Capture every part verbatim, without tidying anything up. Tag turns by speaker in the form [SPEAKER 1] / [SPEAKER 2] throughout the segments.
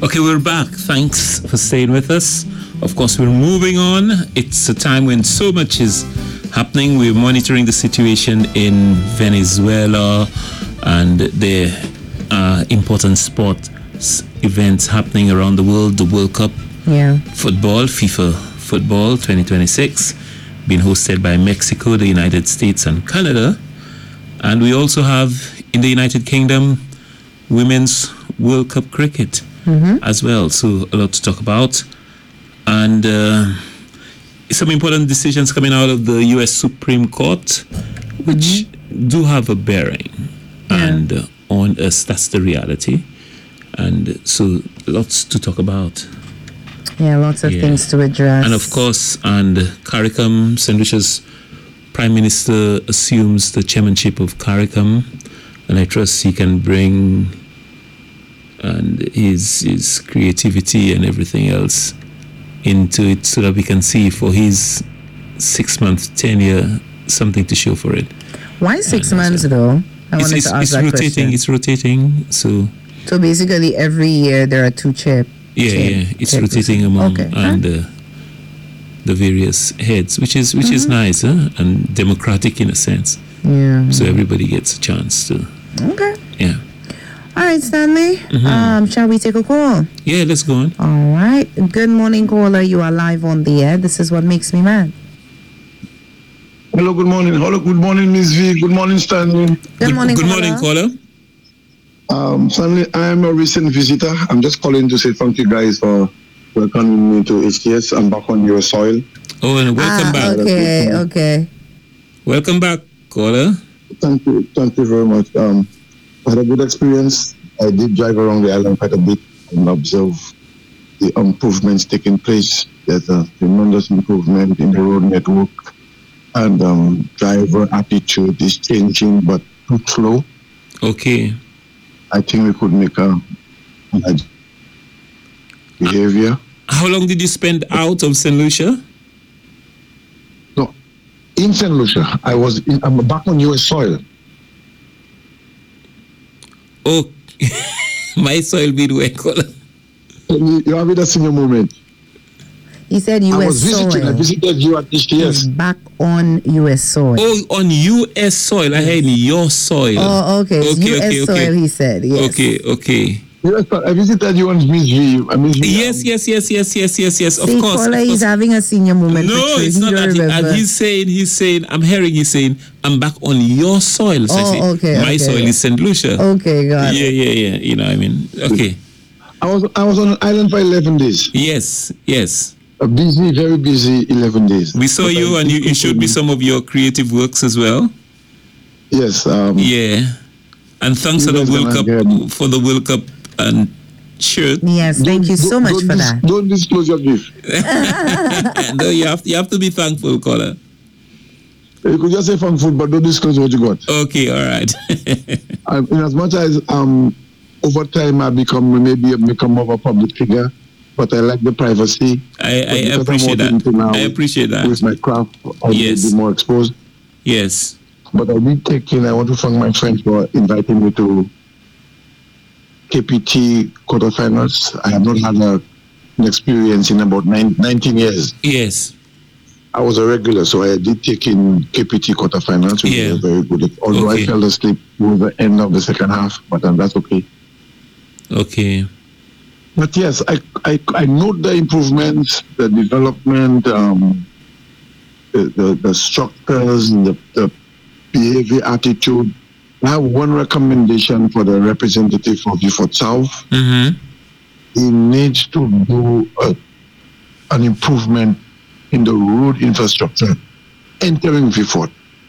[SPEAKER 1] Okay, we're back. Thanks for staying with us. Of course, we're moving on. It's a time when so much is happening. We're monitoring the situation in Venezuela, and there are important sports events happening around the world. The World Cup
[SPEAKER 2] yeah.
[SPEAKER 1] football, FIFA Football twenty twenty-six, being hosted by Mexico, the United States, and Canada. And we also have, in the United Kingdom, Women's World Cup cricket. Mm-hmm. as well, so a lot to talk about, and uh, some important decisions coming out of the U S Supreme Court, which mm-hmm. do have a bearing yeah. and uh, on us. That's the reality, and so lots to talk about.
[SPEAKER 2] Yeah, lots of yeah. things to address,
[SPEAKER 1] and of course, and CARICOM, Saint Lucia's Prime Minister assumes the chairmanship of CARICOM, and I trust he can bring and his his creativity and everything else into it, so that we can see for his six month tenure something to show for it.
[SPEAKER 2] Why six and months so, though? I wanted
[SPEAKER 1] it's,
[SPEAKER 2] to ask
[SPEAKER 1] it's
[SPEAKER 2] that
[SPEAKER 1] rotating.
[SPEAKER 2] question.
[SPEAKER 1] It's rotating. So.
[SPEAKER 2] So basically, every year there are two chair.
[SPEAKER 1] Yeah,
[SPEAKER 2] chair,
[SPEAKER 1] yeah. It's rotating among
[SPEAKER 2] okay.
[SPEAKER 1] and
[SPEAKER 2] huh?
[SPEAKER 1] uh, the various heads, which is which mm-hmm. is nice, huh? And democratic in a sense.
[SPEAKER 2] Yeah.
[SPEAKER 1] So everybody gets a chance to.
[SPEAKER 2] Okay.
[SPEAKER 1] Yeah.
[SPEAKER 2] All right, Stanley. Mm-hmm. Um, shall we take a call?
[SPEAKER 1] Yeah, let's go on.
[SPEAKER 2] All right. Good morning, caller. You are live on the air. This is What Makes Me Mad.
[SPEAKER 3] Hello, good morning. Hello, good morning, Miss V. Good morning, Stanley.
[SPEAKER 2] Good,
[SPEAKER 1] good
[SPEAKER 2] morning,
[SPEAKER 1] Good
[SPEAKER 2] caller.
[SPEAKER 1] morning, caller.
[SPEAKER 3] Um, Stanley, I am a recent visitor. I'm just calling to say thank you guys for welcoming me to H T S. I'm back on your soil.
[SPEAKER 1] Oh, and welcome
[SPEAKER 2] ah,
[SPEAKER 1] back.
[SPEAKER 2] Okay, okay.
[SPEAKER 1] Welcome back, caller.
[SPEAKER 3] Thank you. Thank you very much. Um, I had a good experience. I did drive around the island quite a bit and observe the improvements taking place. There's a tremendous improvement in the road network, and um, driver attitude is changing, but too slow.
[SPEAKER 1] Okay.
[SPEAKER 3] I think we could make a, a behavior.
[SPEAKER 1] How long did you spend out of Saint Lucia?
[SPEAKER 3] No, in Saint Lucia. I was in, I'm back on U S soil.
[SPEAKER 1] Oh, my soil be where, caller?
[SPEAKER 3] You have it a senior moment.
[SPEAKER 2] He said U S
[SPEAKER 3] I was visiting,
[SPEAKER 2] soil.
[SPEAKER 3] I visited you at H T S.
[SPEAKER 2] He's back on U S soil.
[SPEAKER 1] Oh, on U S soil. I heard your soil.
[SPEAKER 2] Oh, okay. It's
[SPEAKER 1] okay,
[SPEAKER 2] U S
[SPEAKER 1] okay,
[SPEAKER 2] soil,
[SPEAKER 1] okay.
[SPEAKER 2] he said. Yes.
[SPEAKER 1] Okay, okay.
[SPEAKER 3] Yes, I visited you on Miss V. I mean,
[SPEAKER 1] Yes, yes, yes, yes, yes, yes, yes. Of
[SPEAKER 2] See,
[SPEAKER 1] course.
[SPEAKER 2] caller,
[SPEAKER 1] of
[SPEAKER 2] he's
[SPEAKER 1] course.
[SPEAKER 2] having a senior moment.
[SPEAKER 1] No,
[SPEAKER 2] for
[SPEAKER 1] it's
[SPEAKER 2] he
[SPEAKER 1] not
[SPEAKER 2] don't
[SPEAKER 1] that. He,
[SPEAKER 2] remember.
[SPEAKER 1] and he's saying, he's saying, I'm hearing, he's saying, I'm back on your soil. So
[SPEAKER 2] Oh,
[SPEAKER 1] I say,
[SPEAKER 2] okay,
[SPEAKER 1] my
[SPEAKER 2] okay.
[SPEAKER 1] soil is Saint Lucia.
[SPEAKER 2] Okay, got
[SPEAKER 1] yeah,
[SPEAKER 2] it.
[SPEAKER 1] yeah, yeah. You know, I mean, okay.
[SPEAKER 3] I was I was on an island for eleven days.
[SPEAKER 1] Yes, yes.
[SPEAKER 3] A busy, very busy eleven days.
[SPEAKER 1] We saw
[SPEAKER 3] But
[SPEAKER 1] you,
[SPEAKER 3] I
[SPEAKER 1] and you, you showed me some of your creative works as well.
[SPEAKER 3] Yes. Um,
[SPEAKER 1] Yeah. And thanks for the
[SPEAKER 3] guys
[SPEAKER 1] World
[SPEAKER 3] gonna
[SPEAKER 1] Cup,
[SPEAKER 3] get-
[SPEAKER 1] for the World Cup and shirt.
[SPEAKER 2] Yes, thank you so
[SPEAKER 3] don't-
[SPEAKER 2] much
[SPEAKER 3] don't
[SPEAKER 2] for
[SPEAKER 3] dis-
[SPEAKER 2] that.
[SPEAKER 3] Don't disclose your gift.
[SPEAKER 1] No, you have, you have to be thankful, caller.
[SPEAKER 3] You could just say thankful, but don't disclose what you got.
[SPEAKER 1] Okay, all right.
[SPEAKER 3] Um, in as much as um, over time I become maybe become more of a public figure, but I like the privacy.
[SPEAKER 1] I, I
[SPEAKER 3] But because
[SPEAKER 1] appreciate
[SPEAKER 3] I'm working
[SPEAKER 1] that.
[SPEAKER 3] into now
[SPEAKER 1] I appreciate that.
[SPEAKER 3] With my craft, I'll
[SPEAKER 1] Yes.
[SPEAKER 3] be more exposed.
[SPEAKER 1] Yes.
[SPEAKER 3] But I did take in, I want to thank my friends for inviting me to K P T quarterfinals. I have not had a, an experience in about nine, nineteen years.
[SPEAKER 1] Yes.
[SPEAKER 3] I was a regular, so I did take in K P T quarterfinals, which
[SPEAKER 1] Yeah.
[SPEAKER 3] was very good. Although
[SPEAKER 1] Okay.
[SPEAKER 3] I fell asleep towards the end of the second half, but um, that's okay.
[SPEAKER 1] Okay.
[SPEAKER 3] But yes, I, I, I note the improvements, the development, um, the, the, the structures, the, the behavior, attitude. I have one recommendation for the representative of Beaufort South.
[SPEAKER 1] Mm-hmm.
[SPEAKER 3] He needs to do a, an improvement in the road infrastructure entering Beaufort.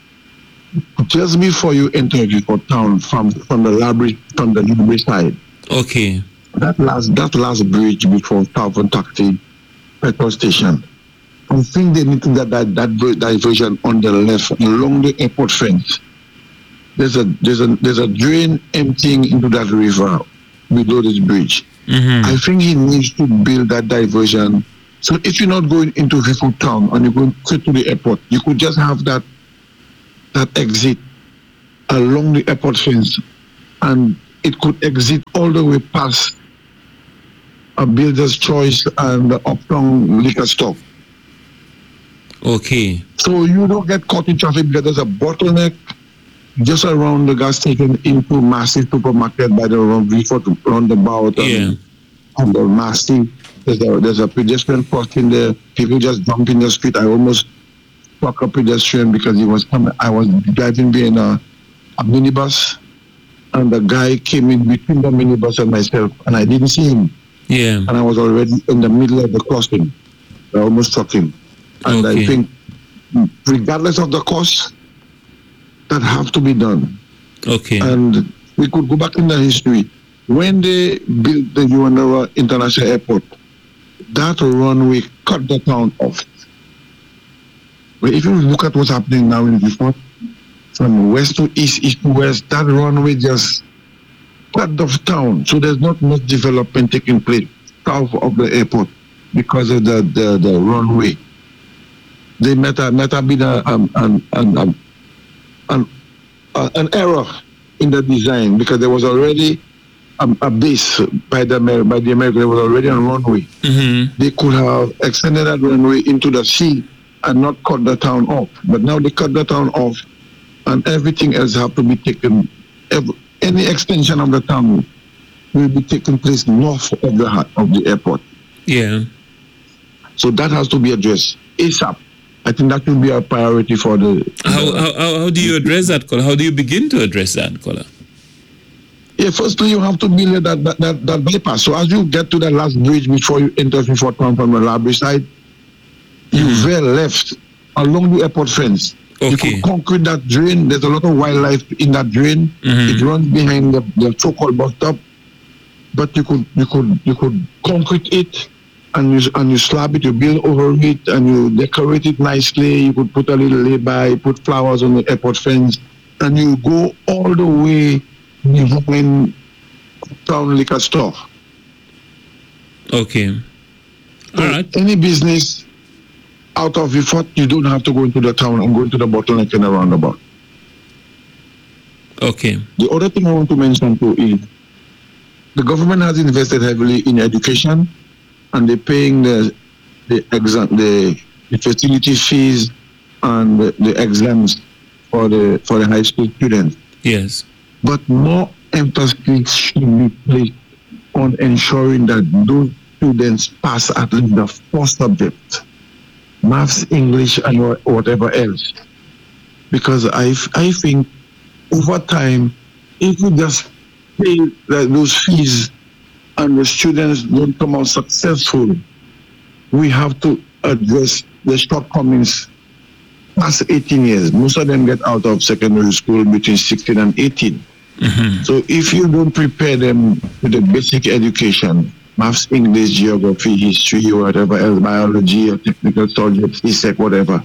[SPEAKER 3] Just before you enter Beaufort town from, from the library, from the library side,
[SPEAKER 1] Okay.
[SPEAKER 3] that last that last bridge before Southern Taxi petrol station, I think they need to get that, that diversion on the left along the airport fence. There's a there's a there's a drain emptying into that river below this bridge.
[SPEAKER 1] Mm-hmm.
[SPEAKER 3] I think he needs to build that diversion. So if you're not going into Beaufort town and you're going straight to the airport, you could just have that that exit along the airport fence, and it could exit all the way past a Builder's Choice and the Uptown liquor store.
[SPEAKER 1] Okay.
[SPEAKER 3] So you don't get caught in traffic because there's a bottleneck just around the gas station into Massey supermarket by the Vieux-Fort roundabout.
[SPEAKER 1] Yeah.
[SPEAKER 3] And, and the Massey, there's a, there's a pedestrian crossing there. People just jump in the street. I almost struck a pedestrian because he was coming. I was driving behind a, a minibus, and the guy came in between the minibus and myself, and I didn't see him.
[SPEAKER 1] Yeah.
[SPEAKER 3] And I was already in the middle of the crossing. I almost struck him. And
[SPEAKER 1] Okay.
[SPEAKER 3] I think, regardless of the cost, that have to be done.
[SPEAKER 1] Okay.
[SPEAKER 3] And we could go back in the history. When they built the Uwandara International Airport, that runway cut the town off. But if you look at what's happening now in Vieux-Fort, from west to east, east to west, that runway just cut the town. So there's not much development taking place south of the airport because of the, the, the runway. They might have, might have been a, um, an, an, um, an, uh, an error in the design because there was already a, a base by the by the Americans. There was already a runway.
[SPEAKER 1] Mm-hmm.
[SPEAKER 3] They could have extended that runway into the sea and not cut the town off. But now they cut the town off, and everything else have to be taken. Every, any extension of the town will be taking place north of the of the airport.
[SPEAKER 1] Yeah.
[SPEAKER 3] So that has to be addressed ASAP. I think that will be a priority for the.
[SPEAKER 1] How,
[SPEAKER 3] the,
[SPEAKER 1] how, how, how do you address that, Kola? How do you begin to address that, Kola?
[SPEAKER 3] Yeah, firstly, you have to build that, that, that, that bypass. So as you get to the last bridge before you enter Vieux-Fort town from the library side, you
[SPEAKER 1] Mm-hmm.
[SPEAKER 3] veer left along the airport fence. You
[SPEAKER 1] Okay.
[SPEAKER 3] could concrete that drain. There's a lot of wildlife in that drain.
[SPEAKER 1] Mhm.
[SPEAKER 3] It runs behind the, the so-called bus stop. But you could you could you could concrete it, and you and you slab it. You build over it, and you decorate it nicely. You could put a little lay-by, put flowers on the airport fence, and you go all the way behind town liquor store.
[SPEAKER 1] Okay. All right.
[SPEAKER 3] Any business out of Vieux-Fort, you don't have to go into the town and go into the bottleneck and the roundabout.
[SPEAKER 1] Okay.
[SPEAKER 3] The other thing I want to mention too is the government has invested heavily in education, and they're paying the the exam the, the facility fees and the, the exams for the for the high school students.
[SPEAKER 1] Yes.
[SPEAKER 3] But more emphasis should be placed on ensuring that those students pass at least the four subjects: maths, English, and wha- whatever else. Because I, I think over time, if we just pay the, those fees and the students don't come out successful, we have to address the shortcomings past eighteen years. Most of them get out of secondary school between sixteen and eighteen.
[SPEAKER 1] Mm-hmm.
[SPEAKER 3] So if you don't prepare them with the basic education, maths, English, geography, history, or whatever else, biology, or technical subjects, E S E C, whatever,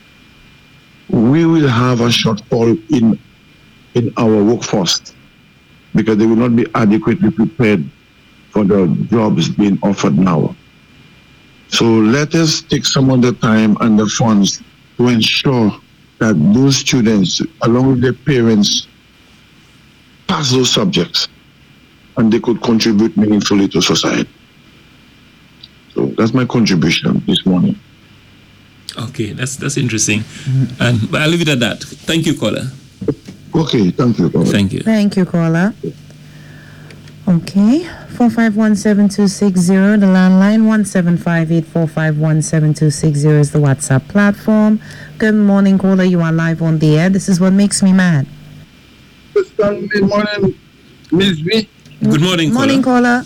[SPEAKER 3] we will have a shortfall in in our workforce because they will not be adequately prepared for the jobs being offered now. So let us take some of the time and the funds to ensure that those students, along with their parents, pass those subjects and they could contribute meaningfully to society. So that's my contribution this morning.
[SPEAKER 1] Okay, that's that's interesting. And but I'll leave it at that. Thank you, Kola.
[SPEAKER 3] Okay, thank you. Robert.
[SPEAKER 1] Thank you.
[SPEAKER 2] Thank you, caller. Okay, four five one seven two six zero, the landline, one seven five eight four five one seven two six zero is the WhatsApp platform. Good morning, caller. You are live on the air. This is what makes me mad.
[SPEAKER 4] Good morning, Miss V.
[SPEAKER 1] Good morning, Kola.
[SPEAKER 2] Morning, caller.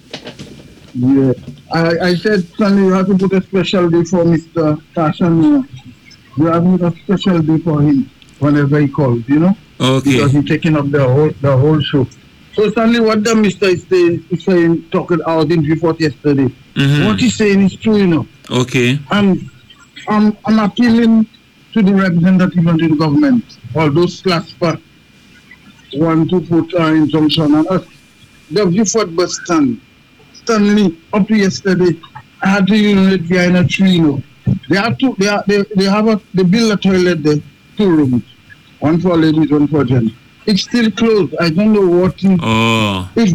[SPEAKER 4] Yeah, I, I said, Stanley, you have to put a special day for Mister Tashan. You have to put a special day for him whenever he calls, you know?
[SPEAKER 1] Okay.
[SPEAKER 4] Because he's taking up the whole the whole show. So, Stanley, what the Mister is saying, is saying talking out in Vieux-Fort yesterday,
[SPEAKER 1] Mhm.
[SPEAKER 4] what he's saying is true, you know?
[SPEAKER 1] Okay.
[SPEAKER 4] I'm, I'm, I'm appealing to the representative of the government, all those class part want to put an injunction on us. The Vieux-Fort bus stand, Stanley, up to yesterday, I had to urinate behind a tree, you know. They have to, they, are, they, they have a, they build a toilet there, two rooms, one for ladies, one for gents. It's still closed. I don't know what is,
[SPEAKER 1] Oh.
[SPEAKER 4] if the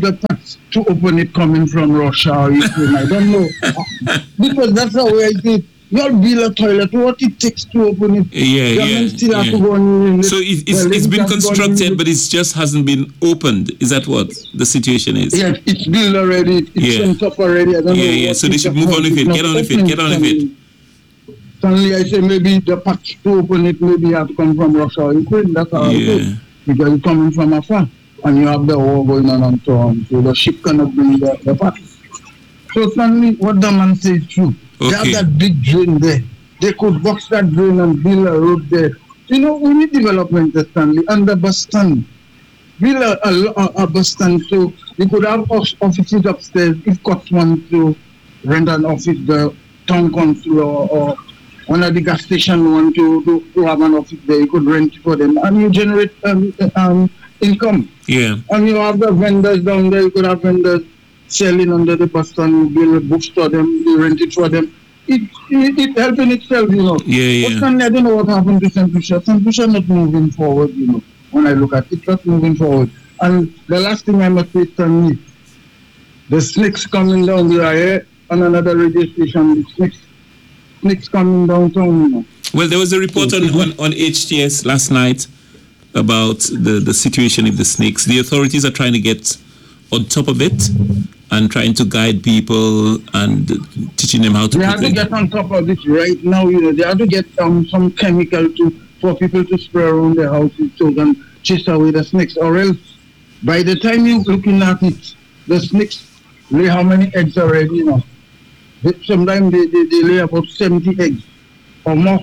[SPEAKER 4] to open it coming from Russia or Ukraine. I don't know. Because that's how I did. You'll build a toilet. What it takes to open it.
[SPEAKER 1] Yeah,
[SPEAKER 4] Government
[SPEAKER 1] yeah.
[SPEAKER 4] still
[SPEAKER 1] yeah.
[SPEAKER 4] have to go in it.
[SPEAKER 1] So it, it's,
[SPEAKER 4] Well,
[SPEAKER 1] it's
[SPEAKER 4] it
[SPEAKER 1] been
[SPEAKER 4] has gone
[SPEAKER 1] constructed,
[SPEAKER 4] in
[SPEAKER 1] but it just hasn't been opened. Is that what the situation is?
[SPEAKER 4] Yeah, it's built already. It's
[SPEAKER 1] Yeah.
[SPEAKER 4] on top already. I don't
[SPEAKER 1] Yeah,
[SPEAKER 4] know.
[SPEAKER 1] yeah.
[SPEAKER 4] what
[SPEAKER 1] So they
[SPEAKER 4] is
[SPEAKER 1] should
[SPEAKER 4] the
[SPEAKER 1] move on
[SPEAKER 4] point.
[SPEAKER 1] with it.
[SPEAKER 4] It's
[SPEAKER 1] Get
[SPEAKER 4] not
[SPEAKER 1] on with it. Get on with it.
[SPEAKER 4] opening. Suddenly I say maybe the patch to open it maybe have to come from Russia or Ukraine. That's how
[SPEAKER 1] Yeah.
[SPEAKER 4] it is. Because it's coming from afar. And you have the war going on and so on. So the ship cannot bring the, the patch. So suddenly what the man says is true. They
[SPEAKER 1] Okay.
[SPEAKER 4] have that big drain there. They could box that drain and build a road there. You know, we need development there, Stanley, and the bus stand. Build a, a, a bus stand so you could have offices upstairs if cops want to rent an office, the town council or, or one of the gas station want to, to, to have an office there, you could rent for them and you generate um, um, income.
[SPEAKER 1] Yeah.
[SPEAKER 4] And you have the vendors down there, you could have vendors selling under the bus stand, you build a bookstore them, you rent it for them. It, it, it helps in itself, you know.
[SPEAKER 1] Yeah, yeah.
[SPEAKER 4] But Stanley, I don't know what happened to Saint Lucia. Saint Lucia not moving forward, you know, when I look at it, not moving forward. And the last thing I must say, Stanley, the snakes coming down the air on another radio station, the snakes, snakes coming downtown, you know.
[SPEAKER 1] Well, there was a report on, on, on H T S last night about the, the situation with the snakes. The authorities are trying to get on top of it and trying to guide people and teaching them how to
[SPEAKER 4] They have to get on top of it right now, you know. They have to get um, some chemical to for people to spray around their houses so they can chase away the snakes. Or else, by the time you're looking at it, the snakes lay how many eggs already, you know. Sometimes they, they, they lay about seventy eggs or more.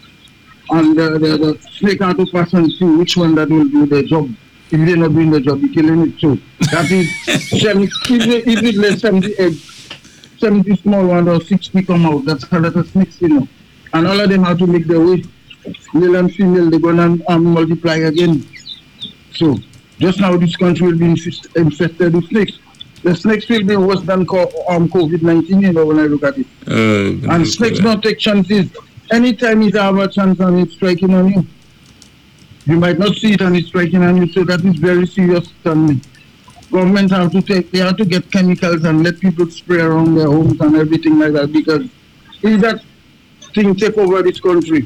[SPEAKER 4] And the, the, the snake have to pass and see which one that will do the job. If they're not doing the job, you're killing it too. That is, seventy, if, if it lays seventy eggs, seventy small ones or sixty come out. That's how the snakes, you know. And all of them have to make their way. Male and female, they're going to um, multiply again. So, just now this country will be infest, infested with snakes. The snakes will be worse than co- um, COVID nineteen, you know, when I look at it.
[SPEAKER 1] Uh,
[SPEAKER 4] and snakes don't take chances. Anytime it have a chance and it's striking on you, you might not see it and it's striking on you, so that is very serious, Stanley. Government have to take, they have to get chemicals and let people spray around their homes and everything like that, because if that thing take over this country,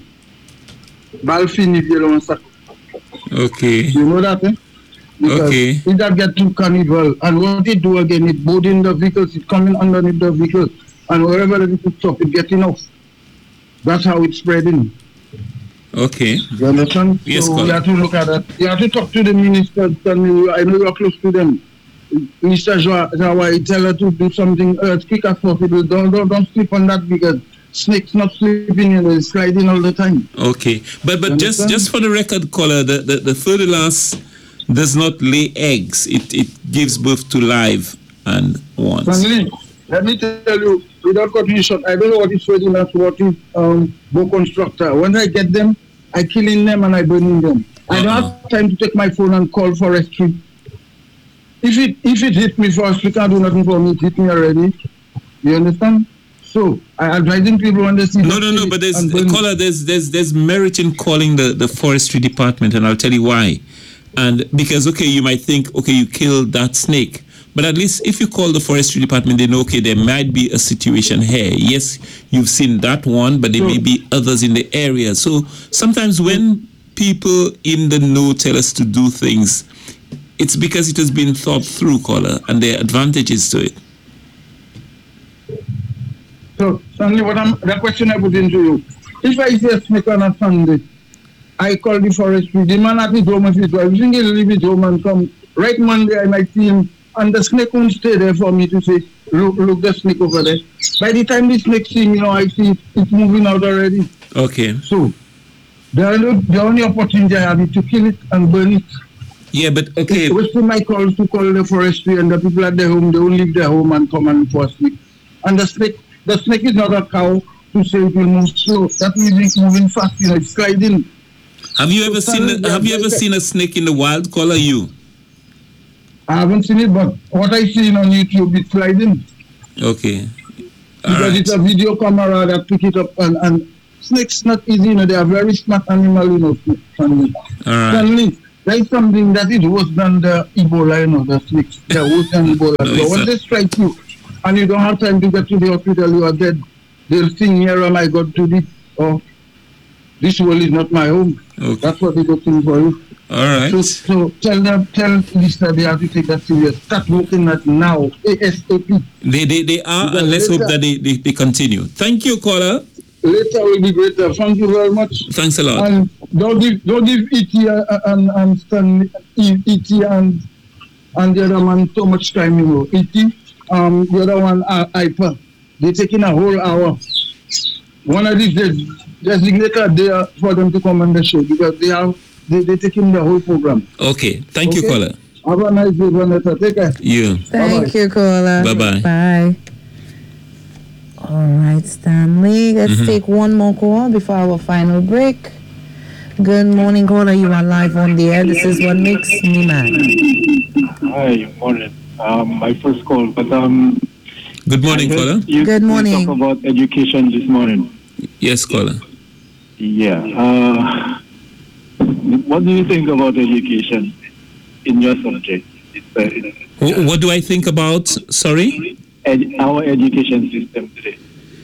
[SPEAKER 4] Balfin if you don't suck.
[SPEAKER 1] Okay.
[SPEAKER 4] You know that, eh? Because
[SPEAKER 1] Okay.
[SPEAKER 4] if that get too carnival, and what it do again, it boarding the vehicles, it coming underneath the vehicles, and wherever the vehicle stop, it getting off. That's how it's spreading.
[SPEAKER 1] Okay.
[SPEAKER 4] You understand?
[SPEAKER 1] Yes,
[SPEAKER 4] so
[SPEAKER 1] Colin.
[SPEAKER 4] you have to look at that. You have to talk to the minister. Tell me, I know you are close to them. Mister Zawai, tell her to do something as quick as possible. Don't, don't, don't sleep on that, because snakes not sleeping, you know, it's sliding all the time.
[SPEAKER 1] Okay. But but
[SPEAKER 4] You
[SPEAKER 1] just
[SPEAKER 4] understand?
[SPEAKER 1] just for the record, caller, the, the, the Fertilance does not lay eggs. It it gives birth to live and ones.
[SPEAKER 4] Finally, let me tell you, without cutting you short, I don't know what is Fertilance, what is um, Bow Constructor. When I get them, I killing them and I burning them. I don't
[SPEAKER 1] Uh-uh.
[SPEAKER 4] have time to take my phone and call forestry. If it if it hit me first, we can't do nothing for me. It hit me already. You understand? So I advising people when they see.
[SPEAKER 1] No, no, no. But there's
[SPEAKER 4] and burn-
[SPEAKER 1] caller. There's there's there's merit in calling the, the forestry department, and I'll tell you why. And because okay, you might think okay, you killed that snake, but at least if you call the forestry department, they know okay, there might be a situation here. Yes, you've seen that one, but there
[SPEAKER 4] So-
[SPEAKER 1] may be others in the area. So sometimes when people in the know tell us to do things, it's because it has been thought through, caller, and there are advantages to it.
[SPEAKER 4] So, Stanley, what I'm, the question I put into you, if I see a snake on a Sunday, I call the forestry, the man at his home with his wife, you think he'll leave his home and come, right Monday I might see him, and the snake won't stay there for me to say, look, look the snake over there. By the time the snake see me, you know, I see it, it's moving out already.
[SPEAKER 1] Okay.
[SPEAKER 4] So, the only, the only opportunity I have is to kill it and burn it.
[SPEAKER 1] Yeah, but okay.
[SPEAKER 4] It's wasting my calls to call the forestry, and the people at their home, they will leave their home and come and for a snake. And the snake, the snake is not a cow to say it will move slow. That means it's moving fast, you know, it's sliding.
[SPEAKER 1] Have you ever
[SPEAKER 4] So,
[SPEAKER 1] seen?
[SPEAKER 4] Stanley,
[SPEAKER 1] Have you
[SPEAKER 4] yeah,
[SPEAKER 1] ever
[SPEAKER 4] yeah.
[SPEAKER 1] seen a snake in the wild? Caller, you.
[SPEAKER 4] I haven't seen it, but what I seen on YouTube, it's sliding.
[SPEAKER 1] Okay. All
[SPEAKER 4] Because
[SPEAKER 1] right.
[SPEAKER 4] it's a video camera that pick it up, and, and snakes not easy, you know, they are very smart animal, you know, Stanley.
[SPEAKER 1] All right.
[SPEAKER 4] Stanley, there is something that is worse than the Ebola, you know, the snakes. They're worse than Ebola.
[SPEAKER 1] No,
[SPEAKER 4] So
[SPEAKER 1] it's
[SPEAKER 4] when
[SPEAKER 1] not.
[SPEAKER 4] they strike you and you don't have time to get to the hospital, you are dead. They'll sing, here am I, God to thee, or this world is not my home.
[SPEAKER 1] Okay.
[SPEAKER 4] That's what they go sing for you.
[SPEAKER 1] All right.
[SPEAKER 4] So, so tell them, tell Lisa they have to take that serious. Start working that now, ASAP.
[SPEAKER 1] They, they, they are,
[SPEAKER 4] Because
[SPEAKER 1] and let's hope
[SPEAKER 4] later-
[SPEAKER 1] that they, they, they continue. Thank you, caller.
[SPEAKER 4] Later will be greater. Thank you very much.
[SPEAKER 1] Thanks a lot.
[SPEAKER 4] And don't give, don't give E T and and Stan, E T and and the other man so much time, you know. E T, um, the other one, uh, I P A. They're taking a whole hour. One of these days, designate a day for them to come on the show because they are they they taking the whole program.
[SPEAKER 1] Okay. Thank you,
[SPEAKER 4] Okay.
[SPEAKER 1] caller.
[SPEAKER 4] Have a nice day, Vanessa. Take care.
[SPEAKER 1] You.
[SPEAKER 2] Thank
[SPEAKER 4] Bye-bye.
[SPEAKER 2] you, caller.
[SPEAKER 1] Bye-bye.
[SPEAKER 2] Bye. All right, Stanley. Let's
[SPEAKER 1] Mhm.
[SPEAKER 2] take one more call before our final break. Good morning, caller. You are live on the air. This is What Makes Me Mad.
[SPEAKER 5] Hi, morning. Um, my first call, but um.
[SPEAKER 1] Good morning,
[SPEAKER 5] I heard
[SPEAKER 1] caller.
[SPEAKER 5] You,
[SPEAKER 2] Good morning.
[SPEAKER 5] You talk about education this morning.
[SPEAKER 1] Yes, caller.
[SPEAKER 5] Yeah. Uh, what do you think about education in your subject? It's, uh, it's,
[SPEAKER 1] Wh- What do I think about, sorry?
[SPEAKER 5] ed- our education system today.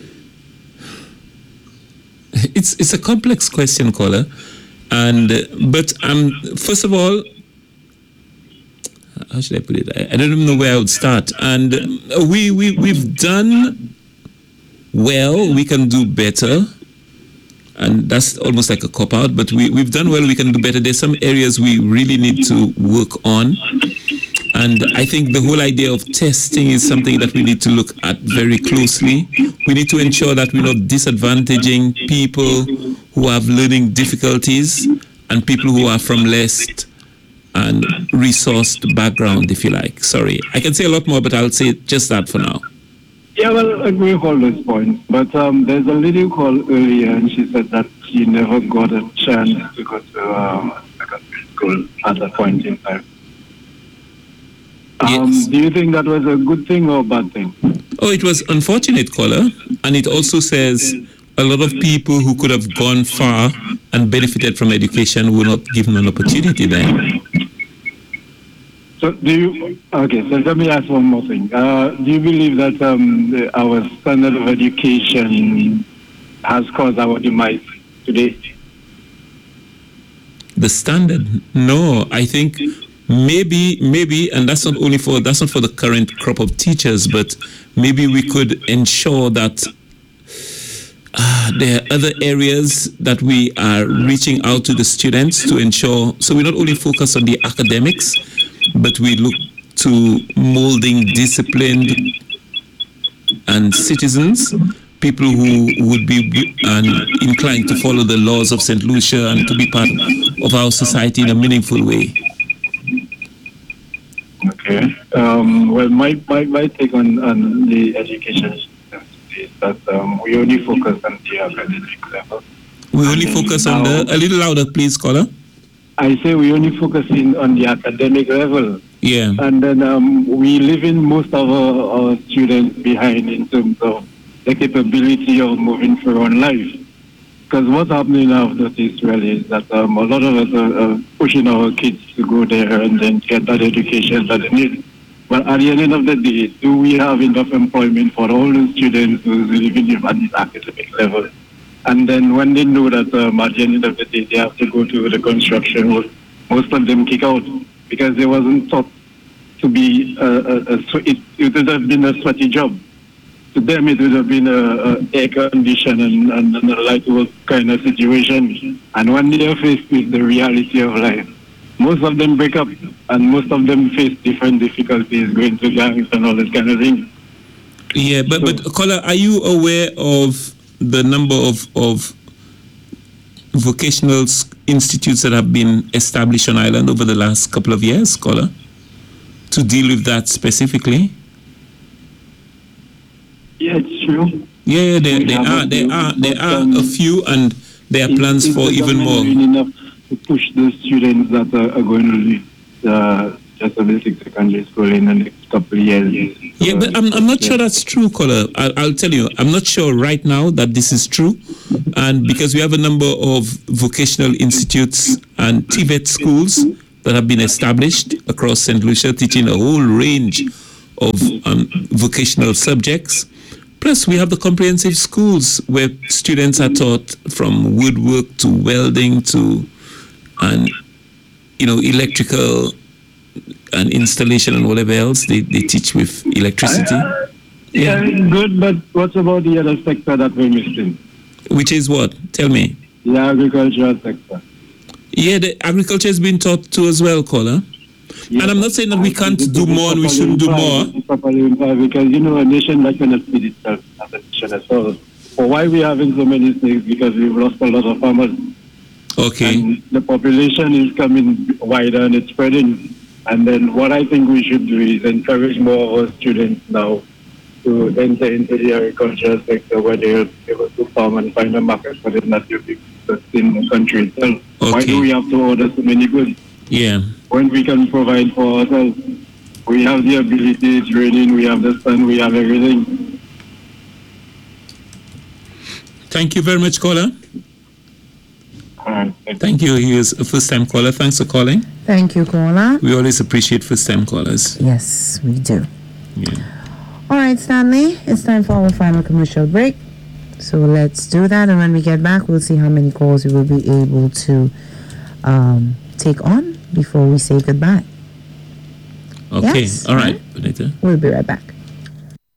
[SPEAKER 1] It's it's a complex question, caller. And, uh, but um, first of all, how should I put it? I, I don't even know where I would start. And uh, we, we, we've done well, we can do better. And that's almost like a cop-out, but we, we've done well, we can do better. There's some areas we really need to work on. And I think the whole idea of testing is something that we need to look at very closely. We need to ensure that we're not disadvantaging people who have learning difficulties and people who are from less and resourced background, if you like. Sorry, I can say a lot more, but I'll say just that for now.
[SPEAKER 5] Yeah, well, I agree with all those points. But um, there's a lady called earlier, and she said that she never got a chance to go to um, secondary school at a point in time. Um,
[SPEAKER 1] Yes.
[SPEAKER 5] Do you think that was a good thing or a bad thing?
[SPEAKER 1] Oh, it was unfortunate, caller. And it also says a lot of people who could have gone far and benefited from education were not given an opportunity then.
[SPEAKER 5] So do you, okay, so let me ask one more thing. Uh, do you believe that um, the, our standard of education has caused our demise today?
[SPEAKER 1] The standard? No, I think maybe, maybe, and that's not only for, that's not for the current crop of teachers, but maybe we could ensure that uh, there are other areas that we are reaching out to the students to ensure, so we not only focus on the academics, but we look to molding disciplined and citizens, people who would be um, inclined to follow the laws of Saint Lucia and to be part of our society in a meaningful way.
[SPEAKER 5] Okay. Um, well, my, my, my take on, on the education system is that um, we only focus on the academic level.
[SPEAKER 1] We only focus on the, a little louder, please, caller.
[SPEAKER 5] I say we only focus in on the academic level.
[SPEAKER 1] Yeah.
[SPEAKER 5] And then um, we leaving most of our, our students behind in terms of the capability of moving through on life. Because what's happening now, I've noticed really, is that um, a lot of us are, are pushing our kids to go there and then get that education that they need. But at the end of the day, do we have enough employment for all the students who's living at this academic level? And then when they know that um, at the end of the day, they have to go to the construction work, most of them kick out because they wasn't taught to be, a, a, a, it, it would have been a sweaty job. To them, it would have been a, a air condition and, and, and a light work kind of situation. And when they are faced with the reality of life, most of them break up and most of them face different difficulties going to gangs and all that kind of thing.
[SPEAKER 1] Yeah, but, but caller, are you aware of the number of, of vocational institutes that have been established on Ireland over the last couple of years, caller, to deal with that specifically?
[SPEAKER 5] Yeah, it's true.
[SPEAKER 1] Yeah, yeah, there,
[SPEAKER 5] We
[SPEAKER 1] there
[SPEAKER 5] have
[SPEAKER 1] are,
[SPEAKER 5] a
[SPEAKER 1] there
[SPEAKER 5] few,
[SPEAKER 1] are, there
[SPEAKER 5] but,
[SPEAKER 1] are
[SPEAKER 5] um,
[SPEAKER 1] a few, and there are
[SPEAKER 5] Is-
[SPEAKER 1] plans
[SPEAKER 5] is
[SPEAKER 1] for
[SPEAKER 5] the
[SPEAKER 1] even
[SPEAKER 5] government
[SPEAKER 1] more.
[SPEAKER 5] doing enough to push those students that are, are going to leave uh, just a basic secondary school in the next couple of years?
[SPEAKER 1] Yeah, but I'm, I'm not sure that's true, caller. I'll, I'll tell you, I'm not sure right now that this is true. And because we have a number of vocational institutes and T V E T schools that have been established across Saint Lucia, teaching a whole range of um, vocational subjects. Plus, we have the comprehensive schools where students are taught from woodwork to welding to, and you know, electrical and installation and whatever else they, they teach with electricity.
[SPEAKER 5] Uh, yeah, good, but what about the other sector that we're missing?
[SPEAKER 1] Which is what? Tell me.
[SPEAKER 5] The agricultural sector.
[SPEAKER 1] Yeah, the agriculture has been taught to as well, caller.
[SPEAKER 5] Yeah,
[SPEAKER 1] and I'm not saying that we can't do more and we shouldn't do more.
[SPEAKER 5] Because, you know, a nation that cannot feed itself as a nation as well. For why we having so many things? Because we've lost a lot of farmers.
[SPEAKER 1] Okay.
[SPEAKER 5] And the population is coming wider and it's spreading. And then what I think we should do is encourage more of our students now to enter into the agricultural sector where they'll be able to farm and find a market for the native goods in the country itself.
[SPEAKER 1] Okay.
[SPEAKER 5] Why do we have to order so many goods?
[SPEAKER 1] Yeah.
[SPEAKER 5] When we can provide for ourselves, we have the ability, it's raining, we have the sun, we have everything.
[SPEAKER 1] Thank you very much, caller.
[SPEAKER 5] Uh,
[SPEAKER 1] Thank you. He is a first-time caller. Thanks for calling.
[SPEAKER 2] Thank you, caller.
[SPEAKER 1] We always appreciate first-time callers.
[SPEAKER 2] Yes, we do.
[SPEAKER 1] Yeah.
[SPEAKER 2] All right, Stanley, it's time for our final commercial break. So let's do that. And when we get back, we'll see how many calls we will be able to um, take on before we say goodbye.
[SPEAKER 1] Okay.
[SPEAKER 2] Yes.
[SPEAKER 1] All right, Benita.
[SPEAKER 2] We'll be right back.